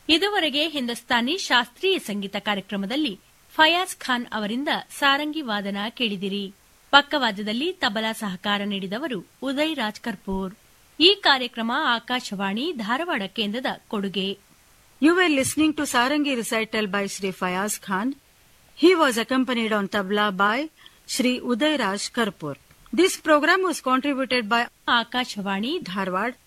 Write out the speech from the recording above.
ಇದುವರೆಗೆ ಹಿಂದೂಸ್ತಾನಿ ಶಾಸ್ತ್ರೀಯ ಸಂಗೀತ ಕಾರ್ಯಕ್ರಮದಲ್ಲಿ ಫಯಾಜ್ ಖಾನ್ ಅವರಿಂದ ಸಾರಂಗಿ ವಾದನ ಕೇಳಿದಿರಿ. ಪಕ್ಕವಾದ್ಯದಲ್ಲಿ ತಬಲಾ ಸಹಕಾರ ನೀಡಿದವರು ಉದಯ್ ರಾಜ್ ಕರ್ಪೂರ್. ಈ ಕಾರ್ಯಕ್ರಮ ಆಕಾಶವಾಣಿ ಧಾರವಾಡ ಕೇಂದ್ರದ ಕೊಡುಗೆ. You were listening to Sarangi recital by Shri Fayaz Khan. He was accompanied on tabla by Shri Uday Raj Karpur. This program was contributed by Akashvani Dharwad